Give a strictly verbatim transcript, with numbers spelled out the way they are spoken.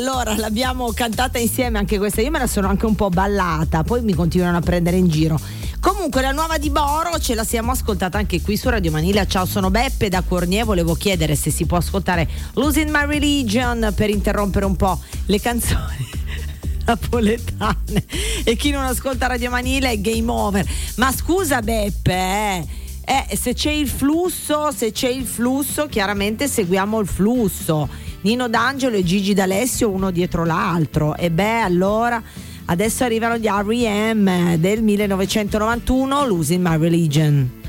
Allora, l'abbiamo cantata insieme anche questa, io me la sono anche un po' ballata, poi mi continuano a prendere in giro. Comunque la nuova di Boro ce la siamo ascoltata anche qui su Radio Manila. Ciao, sono Beppe da Cornier, volevo chiedere se si può ascoltare Losing My Religion per interrompere un po' le canzoni napoletane, e chi non ascolta Radio Manila è game over. Ma scusa Beppe, eh, eh, se c'è il flusso, se c'è il flusso, chiaramente seguiamo il flusso. Nino D'Angelo e Gigi D'Alessio uno dietro l'altro, e beh, allora adesso arrivano gli R E M del millenovecentonovantuno, Losing My Religion.